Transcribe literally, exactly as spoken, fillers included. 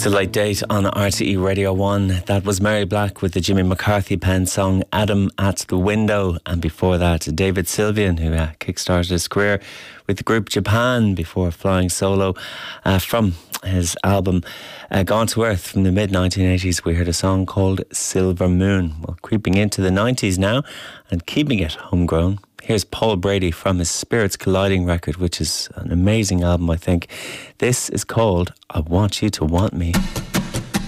It's a late date on R T E Radio one. That was Mary Black with the Jimmy McCarthy pen song Adam at the Window. And before that, David Sylvian, who uh, kickstarted his career with the group Japan before flying solo uh, from his album uh, Gone to Earth from the mid nineteen eighties. We heard a song called Silver Moon. Well, creeping into the nineties now and keeping it homegrown. Here's Paul Brady from his Spirits Colliding record, which is an amazing album, I think. This is called I Want You to Want Me.